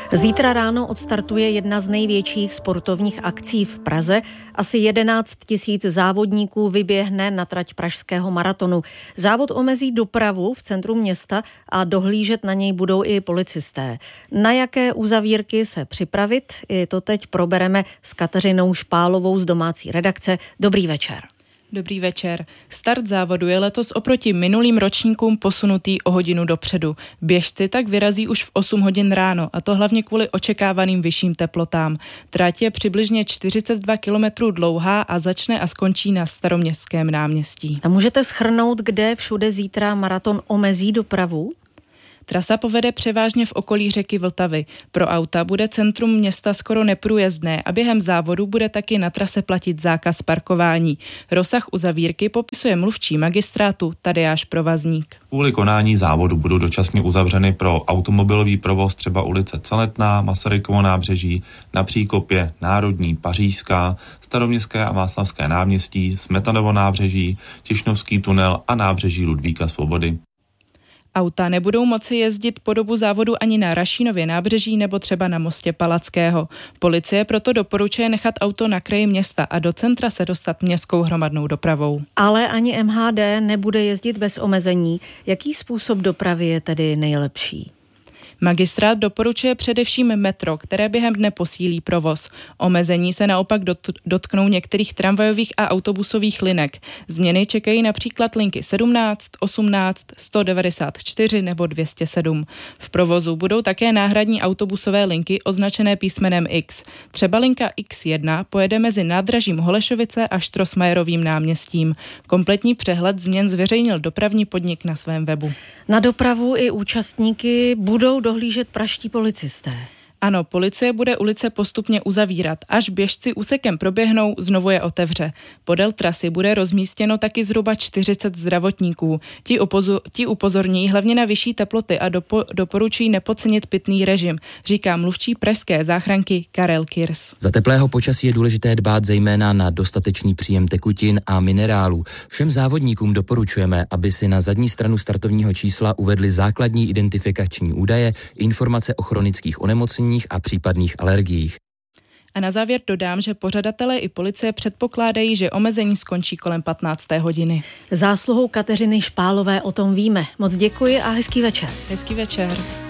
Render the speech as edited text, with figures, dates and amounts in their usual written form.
Zítra ráno odstartuje jedna z největších sportovních akcí v Praze. Asi 11 000 závodníků vyběhne na trať pražského maratonu. Závod omezí dopravu v centru města a dohlížet na něj budou i policisté. Na jaké uzavírky se připravit, i to teď probereme s Kateřinou Špálovou z domácí redakce. Dobrý večer. Dobrý večer. Start závodu je letos oproti minulým ročníkům posunutý o hodinu dopředu. Běžci tak vyrazí už v 8 hodin ráno, a to hlavně kvůli očekávaným vyšším teplotám. Trať je přibližně 42 kilometrů dlouhá a začne a skončí na Staroměstském náměstí. A můžete shrnout, kde všude zítra maraton omezí dopravu? Trasa povede převážně v okolí řeky Vltavy. Pro auta bude centrum města skoro neprůjezdné a během závodu bude taky na trase platit zákaz parkování. Rozsah uzavírky popisuje mluvčí magistrátu Tadeáš Provazník. Kvůli konání závodu budou dočasně uzavřeny pro automobilový provoz třeba ulice Celetná, Masarykovo nábřeží, na Příkopě, Národní, Pařížská, Staroměstské a Václavské náměstí, Smetanovo nábřeží, Tišnovský tunel a nábřeží Ludvíka Svobody. Auta nebudou moci jezdit po dobu závodu ani na Rašínově nábřeží nebo třeba na mostě Palackého. Policie proto doporučuje nechat auto na kraji města a do centra se dostat městskou hromadnou dopravou. Ale ani MHD nebude jezdit bez omezení. Jaký způsob dopravy je tedy nejlepší? Magistrát doporučuje především metro, které během dne posílí provoz. Omezení se naopak dotknou některých tramvajových a autobusových linek. Změny čekají například linky 17, 18, 194 nebo 207. V provozu budou také náhradní autobusové linky označené písmenem X. Třeba linka X1 pojede mezi nádražím Holešovice a Štrosmajerovým náměstím. Kompletní přehled změn zveřejnil dopravní podnik na svém webu. Na dopravu i účastníky budou dohlížet pražští policisté. Ano, policie bude ulice postupně uzavírat. Až běžci úsekem proběhnou, znovu je otevře. Podél trasy bude rozmístěno taky zhruba 40 zdravotníků. Ti upozorní hlavně na vyšší teploty a doporučují nepodcenit pitný režim, říká mluvčí pražské záchranky Karel Kirs. Za teplého počasí je důležité dbát zejména na dostatečný příjem tekutin a minerálů. Všem závodníkům doporučujeme, aby si na zadní stranu startovního čísla uvedli základní identifikační údaje, informace o chronických onemocněních a případných alergiích. A na závěr dodám, že pořadatelé i policie předpokládají, že omezení skončí kolem 15. hodiny. Zásluhou Kateřiny Špálové o tom víme. Moc děkuji a hezký večer. Hezký večer.